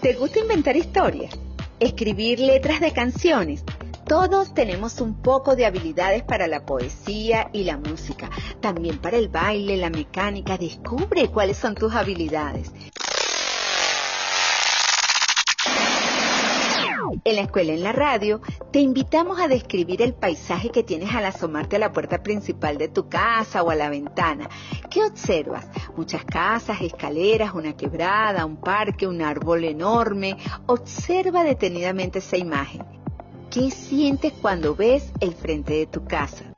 ¿Te gusta inventar historias? ¿Escribir letras de canciones? Todos tenemos un poco de habilidades para la poesía y la música. También para el baile, la mecánica. Descubre cuáles son tus habilidades. En la escuela en la radio, te invitamos a describir el paisaje que tienes al asomarte a la puerta principal de tu casa o a la ventana. ¿Qué observas? Muchas casas, escaleras, una quebrada, un parque, un árbol enorme. Observa detenidamente esa imagen. ¿Qué sientes cuando ves el frente de tu casa?